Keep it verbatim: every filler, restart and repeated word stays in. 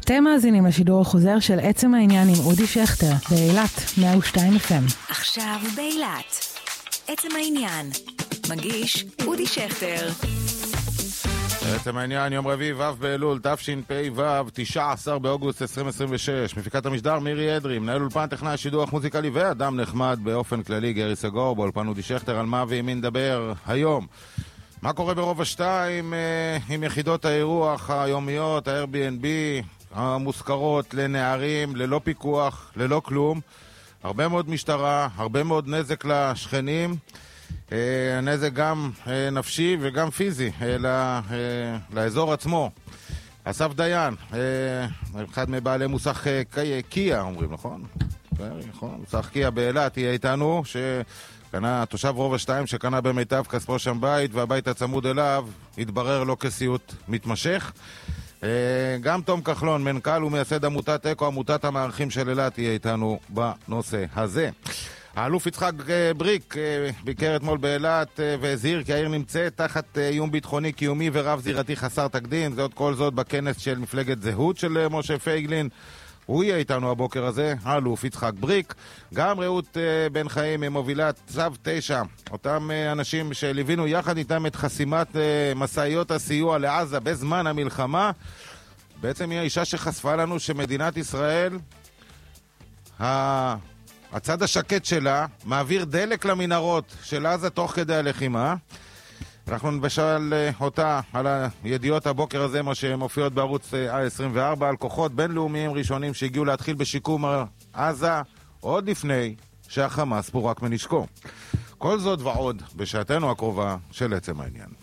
אתם מאזינים לשידור החוזר של עצם העניין עם אודי שכטר, באילת, מאה ושתיים אף אם. עכשיו באילת. עצם העניין. מגיש אודי שכטר. עצם העניין, יום רביעי ו' באלול, תשפ"ו, תשעה עשר באוגוסט עשרים עשרים ושש. מפיקת המשדר מירי אדרי, מנהל אולפן טכנאי שידור מוזיקלי ואדם נחמד באופן כללי גרי סגור, באולפן אודי שכטר. על מה ועם מי נדבר היום? מה קורה ברובע שתיים אה, עם יחידות האירוח היומיות, ה-Airbnb, המושכרות לנערים, ללא פיקוח, ללא כלום. הרבה מאוד משטרה, הרבה מאוד נזק לשכנים. אה, נזק גם אה, נפשי וגם פיזי אה, לא, אה, לאזור עצמו. אסף דיין, אה, אחד מבעלי מוסך אה, קיה, אומרים, נכון? נכון, מוסך קיה באילת, יהיה איתנו, שקנה, תושב רובע שתיים שקנה במיטב כספו שם בית, והבית הצמוד אליו התברר לו כסיוט מתמשך. גם תום כחלון, מנכ"ל ומייסד עמותת אקו, עמותת המערכים של אילת, יהיה איתנו בנושא הזה. האלוף יצחק בריק ביקר אתמול באילת והזהיר כי העיר נמצאת תחת איום ביטחוני קיומי ורב זירתי חסר תקדים. זאת כל זאת בכנס של מפלגת זהות של משה פייגלין. הוא יהיה איתנו הבוקר הזה, האלוף יצחק בריק. גם רעות בן חיים מובילת צו תשע, אותם אנשים שליווינו יחד איתם את חסימת מסעיות הסיוע לעזה בזמן המלחמה. בעצם היא האישה שחשפה לנו שמדינת ישראל, הצד השקט שלה, מעביר דלק למנהרות של עזה תוך כדי הלחימה. אנחנו נבשל אותה על הידיעות הבוקר הזה, מה שמופיעות בערוץ עשרים וארבע, על כוחות בינלאומיים ראשונים שהגיעו להתחיל בשיקום עזה עוד לפני שהחמאס פורק מנשקו. כל זאת ועוד בשעתנו הקרובה של עצם העניין.